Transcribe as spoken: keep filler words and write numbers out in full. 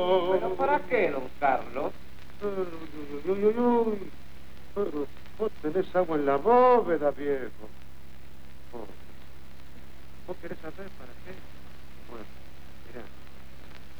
¿Pero para qué, don Carlos? Uy, uy, uy, uy. Pero vos tenés agua en la bóveda, viejo. Oh. ¿Vos querés saber para qué? Bueno, mirá.